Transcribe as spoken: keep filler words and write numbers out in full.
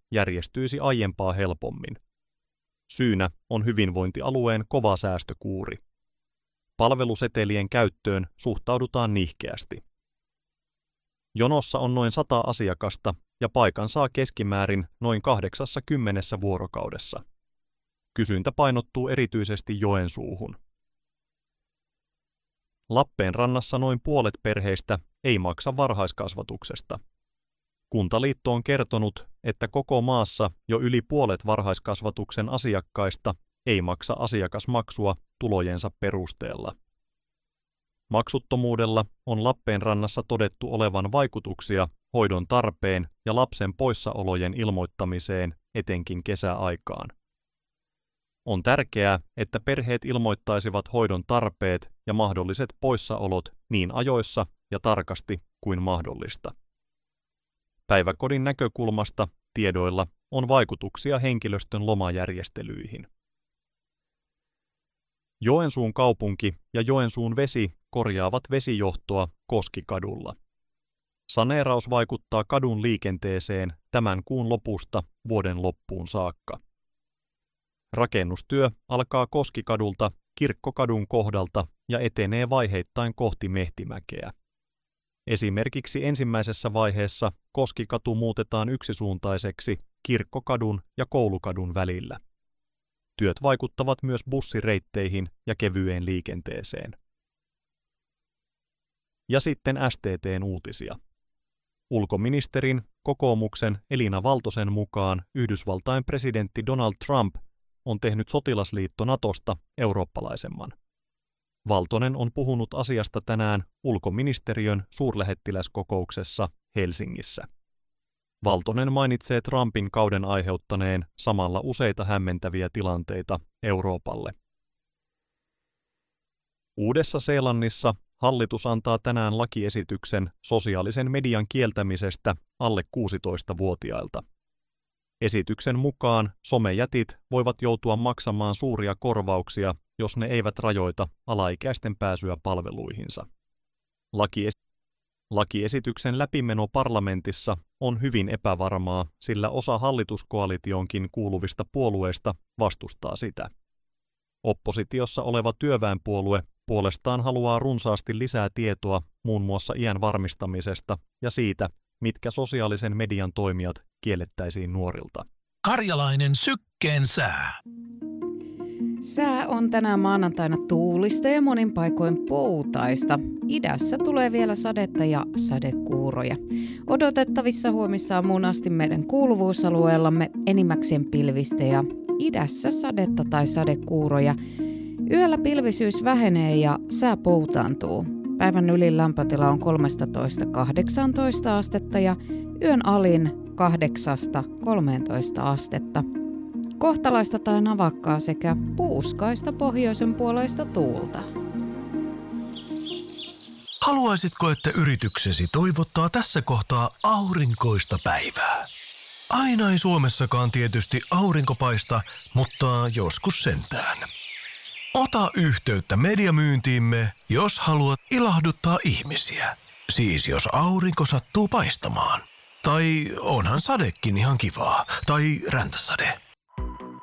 järjestyisi aiempaa helpommin. Syynä on hyvinvointialueen kova säästökuuri. Palvelusetelien käyttöön suhtaudutaan nihkeästi. Jonossa on noin sata asiakasta ja paikan saa keskimäärin noin kahdeksassa-kymmenessä vuorokaudessa. Kysyntä painottuu erityisesti Joensuuhun. Lappeenrannassa noin puolet perheistä ei maksa varhaiskasvatuksesta. Kuntaliitto on kertonut, että koko maassa jo yli puolet varhaiskasvatuksen asiakkaista ei maksa asiakasmaksua tulojensa perusteella. Maksuttomuudella on Lappeenrannassa todettu olevan vaikutuksia hoidon tarpeen ja lapsen poissaolojen ilmoittamiseen etenkin kesäaikaan. On tärkeää, että perheet ilmoittaisivat hoidon tarpeet ja mahdolliset poissaolot niin ajoissa ja tarkasti kuin mahdollista. Päiväkodin näkökulmasta tiedoilla on vaikutuksia henkilöstön lomajärjestelyihin. Joensuun kaupunki ja Joensuun vesi korjaavat vesijohtoa Koskikadulla. Saneeraus vaikuttaa kadun liikenteeseen tämän kuun lopusta vuoden loppuun saakka. Rakennustyö alkaa Koskikadulta Kirkkokadun kohdalta ja etenee vaiheittain kohti Mehtimäkeä. Esimerkiksi ensimmäisessä vaiheessa Koskikatu muutetaan yksisuuntaiseksi Kirkkokadun ja Koulukadun välillä. Työt vaikuttavat myös bussireitteihin ja kevyeen liikenteeseen. Ja sitten S T T:n uutisia. Ulkoministerin, kokoomuksen Elina Valtosen mukaan Yhdysvaltain presidentti Donald Trump on tehnyt sotilasliitto Natosta eurooppalaisemman. Valtonen on puhunut asiasta tänään ulkoministeriön suurlähettiläskokouksessa Helsingissä. Valtonen mainitsee Trumpin kauden aiheuttaneen samalla useita hämmentäviä tilanteita Euroopalle. Uudessa-Seelannissa hallitus antaa tänään lakiesityksen sosiaalisen median kieltämisestä alle kuusitoistavuotiailta. Esityksen mukaan somejätit voivat joutua maksamaan suuria korvauksia, jos ne eivät rajoita alaikäisten pääsyä palveluihinsa. Lakies- Lakiesityksen läpimeno parlamentissa on hyvin epävarmaa, sillä osa hallituskoalitioonkin kuuluvista puolueista vastustaa sitä. Oppositiossa oleva työväenpuolue puolestaan haluaa runsaasti lisää tietoa muun muassa iän varmistamisesta ja siitä, mitkä sosiaalisen median toimijat kiellettäisiin nuorilta. Karjalainen sykkeen sää. Sää on tänään maanantaina tuulista ja monin paikoin poutaista. Idässä tulee vielä sadetta ja sadekuuroja. Odotettavissa huomissa on muun asti meidän kuuluvuusalueellamme enimmäkseen pilvistä ja idässä sadetta tai sadekuuroja. Yöllä pilvisyys vähenee ja sää poutaantuu. Päivän ylin lämpötila on kolmetoista kahdeksantoista astetta ja yön alin kahdeksasta kolmeentoista astetta. Kohtalaista tai navakkaa sekä puuskaista pohjoisen puoleista tuulta. Haluaisitko, että yrityksesi toivottaa tässä kohtaa aurinkoista päivää? Aina ei Suomessakaan tietysti aurinko paista, mutta joskus sentään. Ota yhteyttä mediamyyntiimme, jos haluat ilahduttaa ihmisiä. Siis jos aurinko sattuu paistamaan. Tai onhan sadekin ihan kivaa. Tai räntäsade.